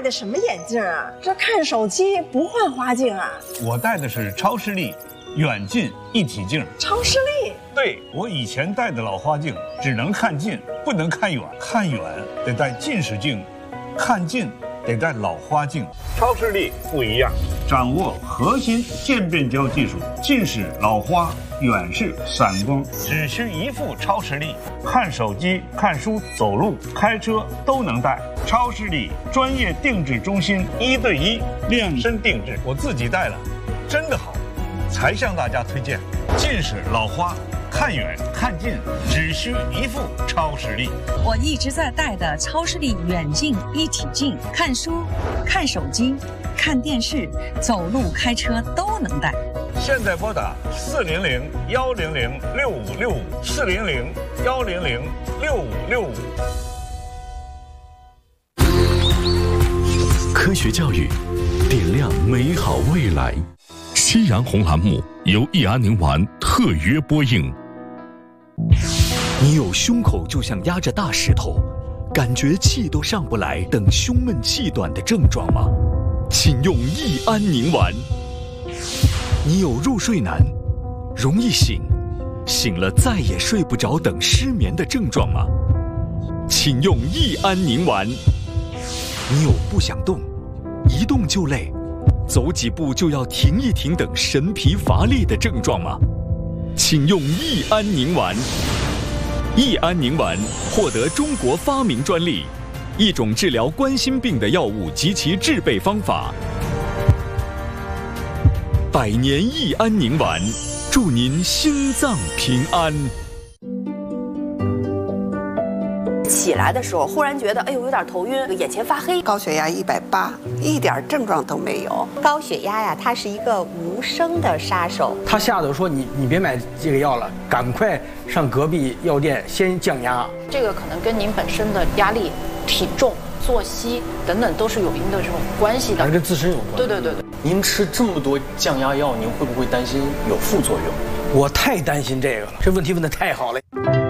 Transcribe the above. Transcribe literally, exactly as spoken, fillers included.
的什么眼镜啊？这看手机不换花镜啊？ 我戴的是超视力远近一体镜。 超视力？ 对，我以前戴的老花镜只能看近，不能看远，看远得戴近视镜，看近得戴老花镜。超视力不一样，掌握核心渐变焦技术，近视、老花、远视、散光，只需一副超视力，看手机、看书、走路、开车都能戴。超视力专业定制中心，一对一量身定制，我自己戴了，真的好，才向大家推荐。近视、老花，看远看近只需一副超视力。 我一直在戴的超视力远近一体镜，看书、看手机、看电视、走路、开车都能戴。 现在拨打四零零幺零零六五六五四零零幺零零六五六五。 科学教育，点亮美好未来。夕阳红栏目由益安宁丸特约播映。 你有胸口就像压着大石头，感觉气都上不来等胸闷气短的症状吗？请用益安宁丸。你有入睡难、容易醒、醒了再也睡不着等失眠的症状吗？请用益安宁丸。你有不想动、一动就累、走几步就要停一停等神疲乏力的症状吗？请用益安宁丸。益安宁丸获得中国发明专利，一种治疗冠心病的药物及其制备方法。百年益安宁丸，祝您心脏平安。 起来的时候，忽然觉得哎呦有点头晕，眼前发黑， 高血压一百八，一点症状都没有。 高血压呀，它是一个无声的杀手。 他吓得说你你别买这个药了，赶快上隔壁药店先降压。 这个可能跟您本身的压力、体重、作息等等都是有一定的这种关系的， 还是跟自身有关。 对对对对。 您吃这么多降压药，您会不会担心有副作用？ 我太担心这个了，这问题问得太好了。